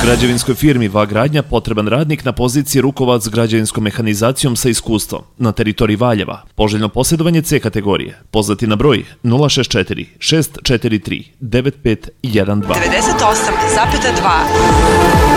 Građevinskoj firmi VA Gradnja potreban radnik na poziciji rukovac građevinskom mehanizacijom sa iskustvom na teritoriji Valjeva. Poželjno posjedovanje C kategorije. Pozvati na broj 064 643 9512. 98,2